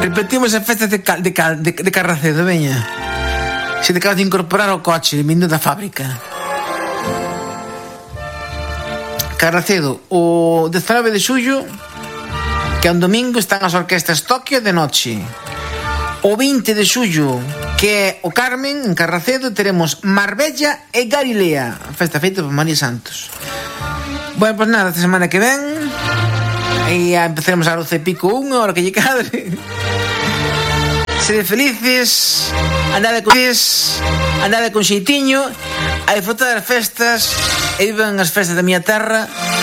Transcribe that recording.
Repetimos as festas de Carracedo, veña. Se te acabas de incorporar ao coche vindo da fábrica. Carracedo, o 19 de xullo, que é un domingo, están as orquestas Tokio de noche. O 20 de xullo, que é o Carmen, en Carracedo, teremos Marbella e Galilea, a festa feita por María Santos. Bueno, pues nada, esta semana que ven e ya empezaremos a 12:30, unha hora que lle cadre. Sede felices, andade con xeitiño, a disfrutar das festas e vivan as festas da miña terra